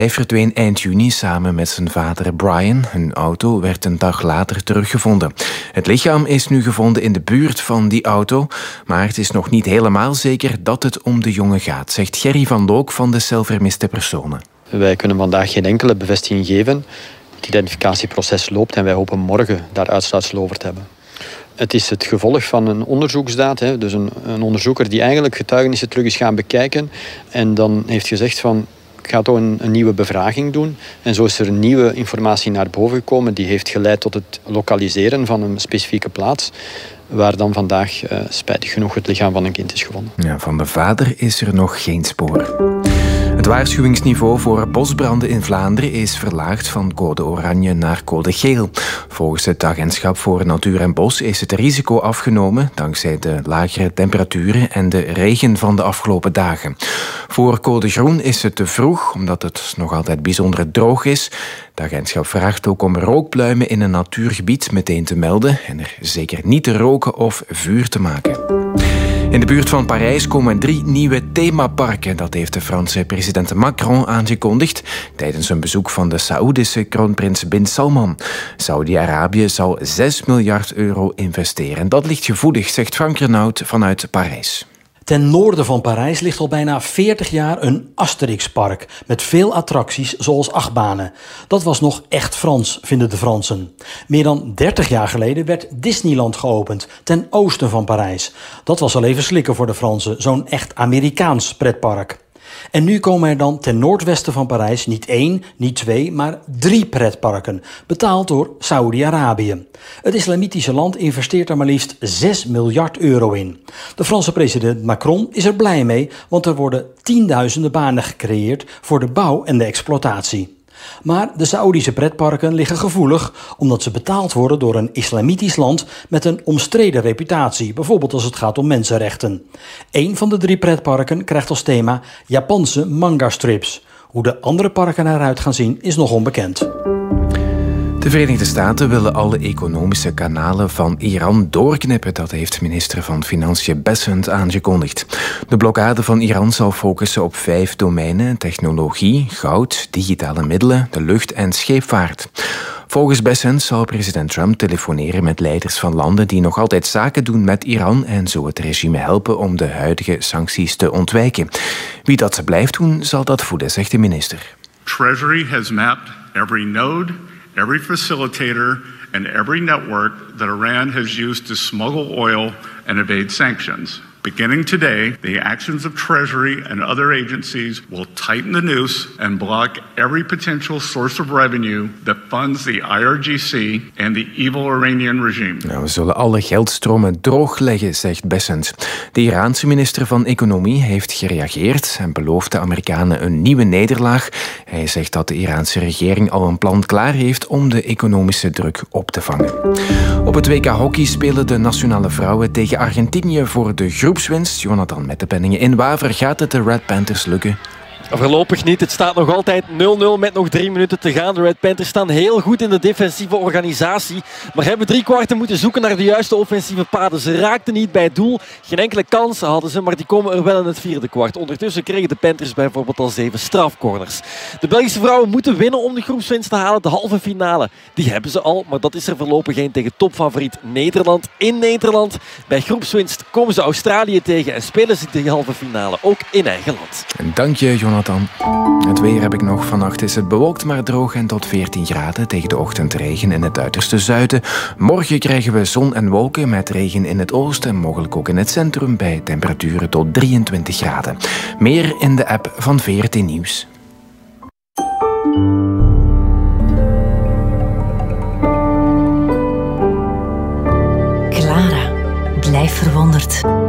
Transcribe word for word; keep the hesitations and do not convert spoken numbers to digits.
Hij verdween eind juni samen met zijn vader Brian. Hun auto werd een dag later teruggevonden. Het lichaam is nu gevonden in de buurt van die auto, maar het is nog niet helemaal zeker dat het om de jongen gaat, zegt Gerry van Look van de Cel Vermiste Personen. Wij kunnen vandaag geen enkele bevestiging geven. Het identificatieproces loopt en wij hopen morgen daar uitsluitsel over te hebben. Het is het gevolg van een onderzoeksdaad. Hè. Dus een, een onderzoeker die eigenlijk getuigenissen terug is gaan bekijken en dan heeft gezegd van ik ga toch een, een nieuwe bevraging doen. En zo is er nieuwe informatie naar boven gekomen die heeft geleid tot het lokaliseren van een specifieke plaats waar dan vandaag uh, spijtig genoeg het lichaam van een kind is gevonden. Ja, van de vader is er nog geen spoor. Het waarschuwingsniveau voor bosbranden in Vlaanderen is verlaagd van code oranje naar code geel. Volgens het Agentschap voor Natuur en Bos is het risico afgenomen dankzij de lagere temperaturen en de regen van de afgelopen dagen. Voor code groen is het te vroeg, omdat het nog altijd bijzonder droog is. Het agentschap vraagt ook om rookpluimen in een natuurgebied meteen te melden en er zeker niet te roken of vuur te maken. In de buurt van Parijs komen drie nieuwe themaparken. Dat heeft de Franse president Macron aangekondigd tijdens een bezoek van de Saoedische kroonprins Bin Salman. Saudi-Arabië zal zes miljard euro investeren. Dat ligt gevoelig, zegt Frank Renaud vanuit Parijs. Ten noorden van Parijs ligt al bijna veertig jaar een Asterix-park met veel attracties zoals achtbanen. Dat was nog echt Frans, vinden de Fransen. Meer dan dertig jaar geleden werd Disneyland geopend, ten oosten van Parijs. Dat was al even slikken voor de Fransen, zo'n echt Amerikaans pretpark. En nu komen er dan ten noordwesten van Parijs niet één, niet twee, maar drie pretparken, betaald door Saoedi-Arabië. Het islamitische land investeert er maar liefst zes miljard euro in. De Franse president Macron is er blij mee, want er worden tienduizenden banen gecreëerd voor de bouw en de exploitatie. Maar de Saoedische pretparken liggen gevoelig omdat ze betaald worden door een islamitisch land met een omstreden reputatie, bijvoorbeeld als het gaat om mensenrechten. Eén van de drie pretparken krijgt als thema Japanse manga-strips. Hoe de andere parken eruit gaan zien is nog onbekend. De Verenigde Staten willen alle economische kanalen van Iran doorknippen. Dat heeft minister van Financiën Bessent aangekondigd. De blokkade van Iran zal focussen op vijf domeinen: technologie, goud, digitale middelen, de lucht- en scheepvaart. Volgens Bessent zal president Trump telefoneren met leiders van landen die nog altijd zaken doen met Iran en zo het regime helpen om de huidige sancties te ontwijken. Wie dat blijft doen, zal dat voeden, zegt de minister. Treasury has mapped every node, every facilitator and every network that Iran has used to smuggle oil and evade sanctions. Beginning today, the actions of Treasury and other agencies will tighten the noose and block every potential source of revenue that funds the I R G C and the evil Iranian regime. Nou, we zullen alle geldstromen droogleggen, zegt Bessent. De Iraanse minister van Economie heeft gereageerd en belooft de Amerikanen een nieuwe nederlaag. Hij zegt dat de Iraanse regering al een plan klaar heeft om de economische druk op te vangen. Op het W K hockey spelen de nationale vrouwen tegen Argentinië voor de groep. Groepswinst. Jonathan met de penningen in Waver. Gaat het de Red Panthers lukken? Voorlopig niet. Het staat nog altijd nul nul met nog drie minuten te gaan. De Red Panthers staan heel goed in de defensieve organisatie. Maar hebben drie kwarten moeten zoeken naar de juiste offensieve paden. Ze raakten niet bij het doel. Geen enkele kans hadden ze, maar die komen er wel in het vierde kwart. Ondertussen kregen de Panthers bijvoorbeeld al zeven strafcorners. De Belgische vrouwen moeten winnen om de groepswinst te halen. De halve finale, die hebben ze al. Maar dat is er voorlopig geen tegen topfavoriet Nederland in Nederland. Bij groepswinst komen ze Australië tegen en spelen ze de halve finale ook in eigen land. En dank je, Jonathan. Het weer heb ik nog. Vannacht is het bewolkt maar droog en tot veertien graden. Tegen de ochtend regen in het uiterste zuiden. Morgen krijgen we zon en wolken met regen in het oosten en mogelijk ook in het centrum bij temperaturen tot drieëntwintig graden. Meer in de app van V R T Nieuws. Clara, blijf verwonderd.